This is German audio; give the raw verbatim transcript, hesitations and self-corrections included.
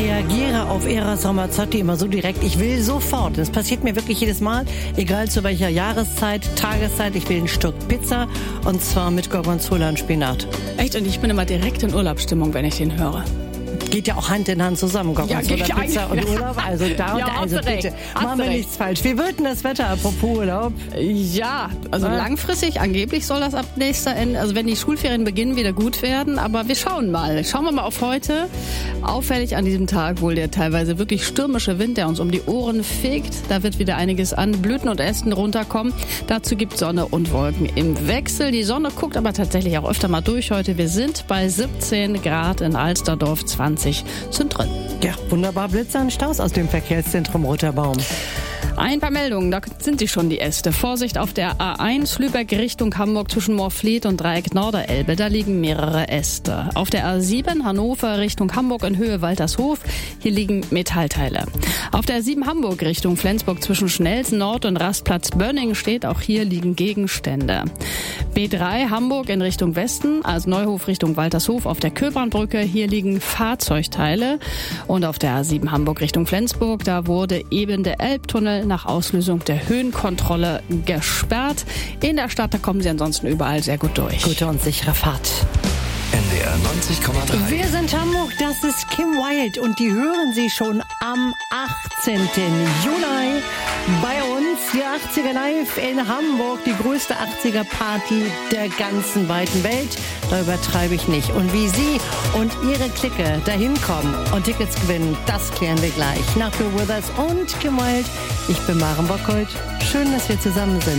reagiere auf Eros Ramazzotti immer so direkt. Ich will sofort. Das passiert mir wirklich jedes Mal, egal zu welcher Jahreszeit, Tageszeit. Ich will ein Stück Pizza und zwar mit Gorgonzola und Spinat. Echt? Und ich bin immer direkt in Urlaubsstimmung, wenn ich den höre. Geht ja auch Hand in Hand zusammen, Gorgonzola, ja, Pizza und Urlaub. Also da und ja, also bitte, machen wir nichts falsch. Wie wird denn das Wetter, apropos Urlaub? Ja, also ja. langfristig, angeblich soll das ab nächster Ende, also wenn die Schulferien beginnen, wieder gut werden. Aber wir schauen mal. Schauen wir mal auf heute. Auffällig an diesem Tag wohl der teilweise wirklich stürmische Wind, der uns um die Ohren fegt. Da wird wieder einiges an Blüten und Ästen runterkommen. Dazu gibt Sonne und Wolken im Wechsel. Die Sonne guckt aber tatsächlich auch öfter mal durch heute. Wir sind bei siebzehn Grad in Alsterdorf, zwanzig sind drin. Ja, wunderbar. Blitzer und Staus aus dem Verkehrszentrum Roter Baum. Ein paar Meldungen, da sind sie schon, die Äste. Vorsicht auf der A eins, Lübeck Richtung Hamburg zwischen Moorfleet und Dreieck Norderelbe, da liegen mehrere Äste. Auf der A sieben, Hannover Richtung Hamburg in Höhe Waltershof, hier liegen Metallteile. Auf der A sieben Hamburg Richtung Flensburg zwischen Schnelsen Nord und Rastplatz Bönning steht, auch hier liegen Gegenstände. B drei Hamburg in Richtung Westen, also Neuhof Richtung Waltershof auf der Köbrandbrücke, hier liegen Fahrzeugteile. Und auf der A sieben Hamburg Richtung Flensburg, da wurde eben der Elbtunnel nach Auslösung der Höhenkontrolle gesperrt. In der Stadt, da kommen sie ansonsten überall sehr gut durch. Gute und sichere Fahrt. N D R neunzig Komma drei. Wir sind Hamburg, das ist Kim Wilde und die hören Sie schon am achtzehnten Juli bei uns. Die achtziger Live in Hamburg, die größte achtziger-Party der ganzen weiten Welt. Da übertreibe ich nicht. Und wie Sie und Ihre Clique dahin kommen und Tickets gewinnen, das klären wir gleich. Nach Bill Withers und Kim Wilde. Ich bin Maren Bockholt. Schön, dass wir zusammen sind.